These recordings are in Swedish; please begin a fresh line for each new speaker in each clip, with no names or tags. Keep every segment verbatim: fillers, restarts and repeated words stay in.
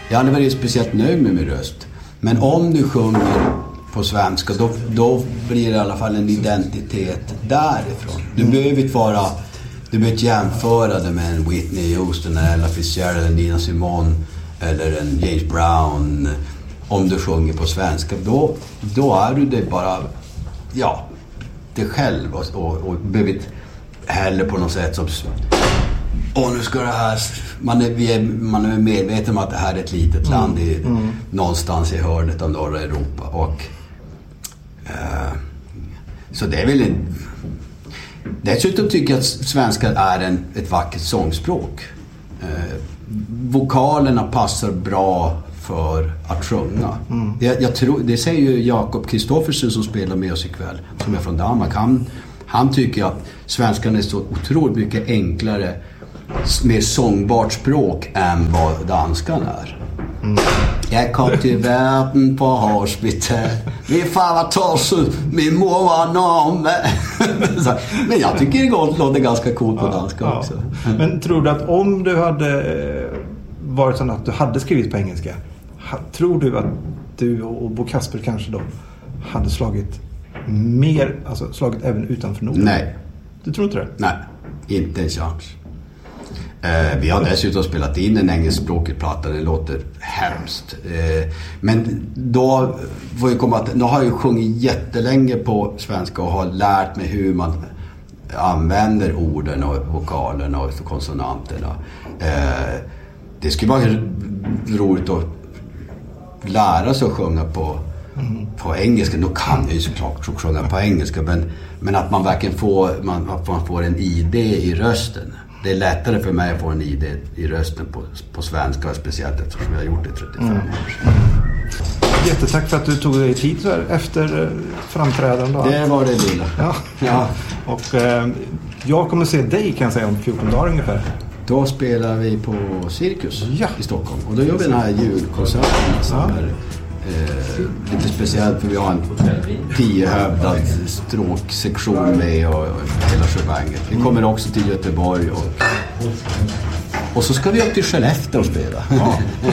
jag har aldrig varit speciellt nöjd med min röst. Men om du sjunger på svenska, då, då blir det i alla fall en identitet därifrån. Du mm. behöver inte vara, du behöver inte jämföra det med en Whitney Houston eller Ella Fitzgerald eller Nina Simone eller en James Brown. Om du sjunger på svenska, då, då är du det bara, ja, det själv och, och, och behöver inte heller på något sätt som och nu ska det här, man är, vi är, man är medveten om att det här är ett litet mm. land i, mm. någonstans i hörnet av norra Europa och uh, så det är väl en, dessutom tycker jag att svenska är en, ett vackert sångspråk. Uh, vokalerna passar bra för att sjunga. Mm. Jag, jag tror, det säger ju Jakob Kristoffersen som spelar med oss ikväll, som är från Danmark. Han, han tycker att svenskan är så otroligt mycket enklare med sångbart språk än vad danskan är. Mm. Jag kom till världen på hospital. Min far var torsen, min mor var norm. Men jag tycker det låter ganska coolt på ja, danska ja. också.
Men tror du att om du hade varit så att du hade skrivit på engelska, tror du att du och Bo Kasper kanske då hade slagit mer, alltså slagit även utanför Norden?
Nej.
Du tror inte det?
Nej, inte en chans. Eh, vi har dessutom spelat in en engelskspråkig platta, det låter hemskt. Eh, men då får jag komma att, då har jag sjungit jättelänge på svenska och har lärt mig hur man använder orden och vokalerna och konsonanterna. Eh, det skulle vara roligt att lära sig att sjunga på, mm. på engelska. Då kan jag ju såklart sjunga på engelska, men, men att man verkligen får, man, att man får en idé i rösten. Det är lättare för mig att få en idé i rösten på, på svenska, speciellt eftersom jag har gjort det i trettiofem mm. år sedan.
Jättetack för att du tog dig tid så här efter framträdanden. Då.
Det var det lilla.
Ja.
Ja.
Och eh, jag kommer se dig kan jag säga om fjorton dagar ungefär.
Då spelar vi på Cirkus
ja.
i Stockholm. Och då gör vi den här julkonserten som ja. är eh, lite speciellt, för vi har en tiohövdad stråksektion med och, och hela sjöbanget. Vi kommer också till Göteborg och, och så ska vi upp till Skellefteå och spela. Ja.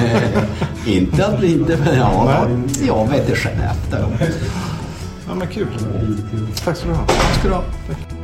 inte att inte, men ja, jag vet inte Skellefteå.
Ja, men kul. Tack ska du ha.
Tack ska du ha. Tack.